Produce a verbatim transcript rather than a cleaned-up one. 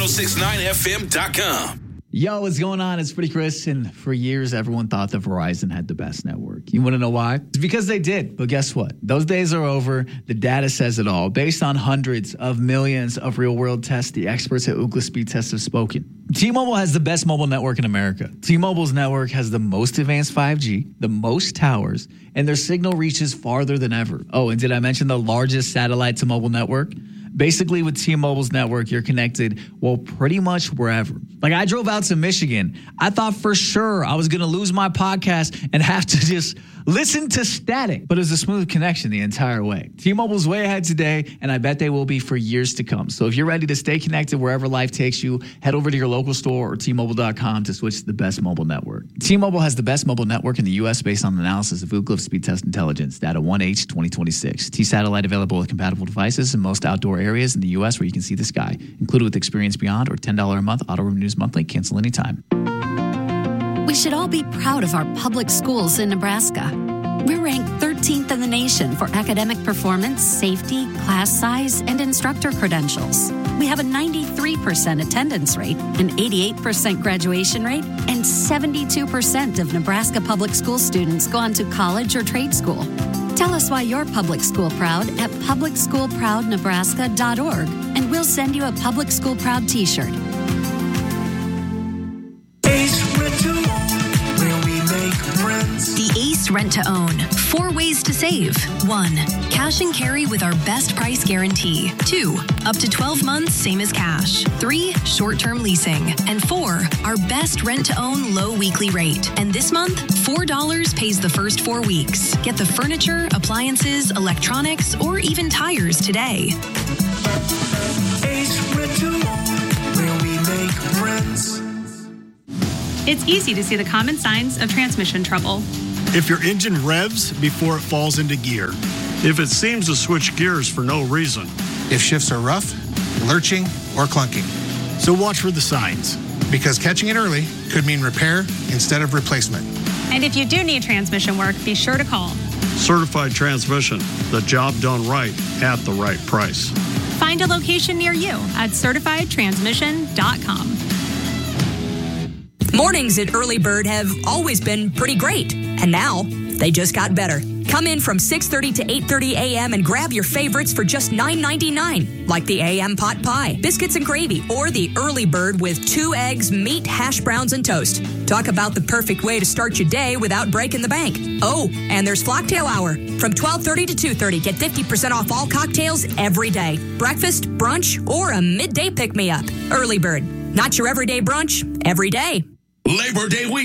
six nine F M dot com. Yo, what's going on? It's Pretty Chris, and for years, everyone thought that Verizon had the best network. You want to know why? It's because they did, but guess what? Those days are over. The data says it all. Based on hundreds of millions of real-world tests, the experts at Ookla Speed Test have spoken. T-Mobile has the best mobile network in America. T-Mobile's network has the most advanced five G, the most towers, and their signal reaches farther than ever. Oh, and did I mention the largest satellite-to-mobile network? Basically, with T-Mobile's network, you're connected, well, pretty much wherever. Like, I drove out to Michigan. I thought for sure I was going to lose my podcast and have to just listen to static. But it was a smooth connection the entire way. T-Mobile's way ahead today, and I bet they will be for years to come. So if you're ready to stay connected wherever life takes you, head over to your local store or T Mobile dot com to switch to the best mobile network. T-Mobile has the best mobile network in the U S based on analysis of Ookla Speed Test Intelligence, data one H twenty twenty-six. T-Satellite available with compatible devices in most outdoor areas in the U S where you can see the sky, included with Experience Beyond or ten dollars a month auto renews monthly. Cancel anytime. We should all be proud of our public schools in Nebraska. We're ranked thirteenth in the nation for academic performance, safety, class size, and instructor credentials. We have a ninety-three percent attendance rate, an eighty-eight percent graduation rate, and seventy-two percent of Nebraska public school students go on to college or trade school. Tell us why you're public school proud at public school proud nebraska dot org, and we'll send you a Public School Proud t-shirt. The Ace Rent to Own. Four ways to save. One, cash and carry with our best price guarantee. Two, up to twelve months, same as cash. Three, short-term leasing. And four, our best rent to own low weekly rate. And this month, four dollars pays the first four weeks. Get the furniture, appliances, electronics, or even tires today. Ace Rent to Own, where we make rents. It's easy to see the common signs of transmission trouble. If your engine revs before it falls into gear. If it seems to switch gears for no reason. If shifts are rough, lurching, or clunking. So watch for the signs. Because catching it early could mean repair instead of replacement. And if you do need transmission work, be sure to call Certified Transmission, the job done right at the right price. Find a location near you at certified transmission dot com. Mornings at Early Bird have always been pretty great, and now they just got better. Come in from six thirty to eight thirty a.m. and grab your favorites for just nine ninety-nine, like the A M pot pie, biscuits and gravy, or the Early Bird with two eggs, meat, hash browns, and toast. Talk about the perfect way to start your day without breaking the bank. Oh, and there's Flocktail Hour. From twelve thirty to two thirty, get fifty percent off all cocktails every day. Breakfast, brunch, or a midday pick-me-up. Early Bird, not your everyday brunch, every day. Labor Day week.